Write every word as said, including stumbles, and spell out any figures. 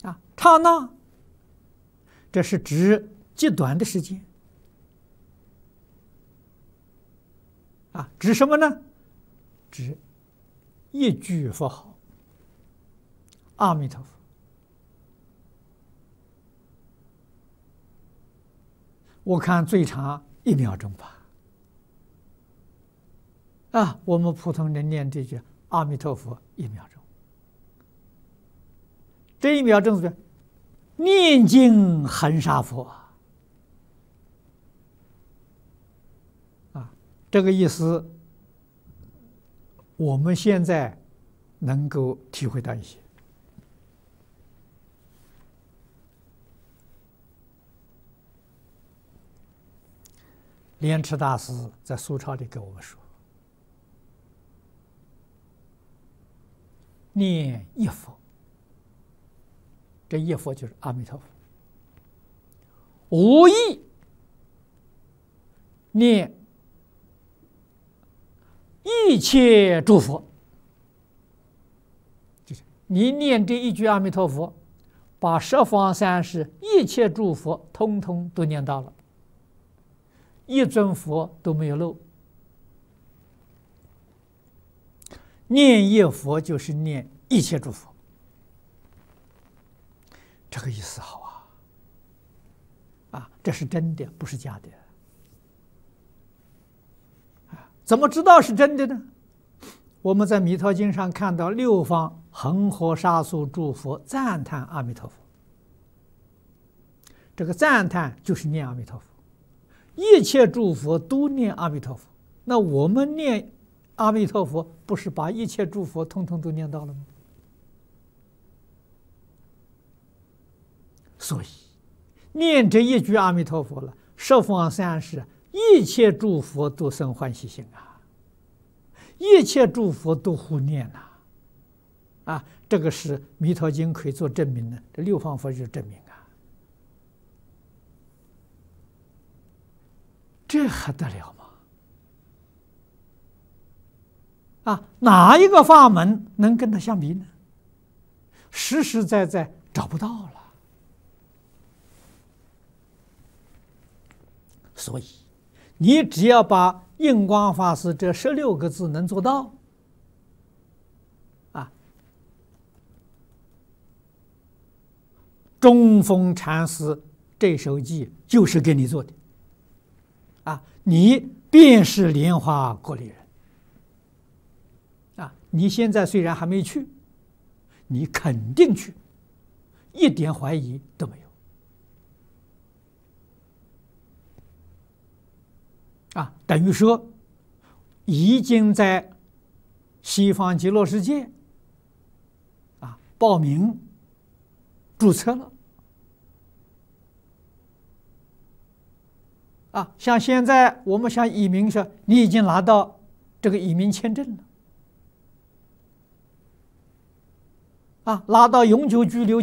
啊，刹那，这是指极短的时间。啊，指什么呢？指一句佛号，阿弥陀佛。我看最长一秒钟吧。啊，我们普通人念这句阿弥陀佛一秒钟，这一秒钟是念经恒沙佛啊，这个意思，我们现在能够体会到一些。莲池大师在苏钞里跟我们说，念一佛，这一佛就是阿弥陀佛，无意念一切诸佛，就是你念这一句阿弥陀佛，把十方三世一切诸佛通通都念到了，一尊佛都没有漏。念一佛就是念一切诸佛，这个意思好啊！啊，这是真的，不是假的。啊，怎么知道是真的呢？我们在《弥陀经》上看到六方恒河沙数诸佛赞叹阿弥陀佛，这个赞叹就是念阿弥陀佛，一切诸佛都念阿弥陀佛。那我们念阿弥陀佛，不是把一切诸佛通通都念到了吗？所以念这一句阿弥陀佛了，十方三世一切诸佛都生欢喜心啊，一切诸佛都护念呐，啊，这个是《弥陀经》可以做证明的，这六方佛就是证明啊，这还得了吗？啊，哪一个法门能跟它相比呢？实实在在找不到了。所以，你只要把印光法师这十六个字能做到，啊，中峰禅师这首偈就是给你做的，啊，你便是莲花国里人。啊，你现在虽然还没去，你肯定去，一点怀疑都没有。啊，等于说已经在西方极乐世界啊报名注册了。啊，像现在我们像移民说，你已经拿到这个移民签证了。啊，拿到永久居留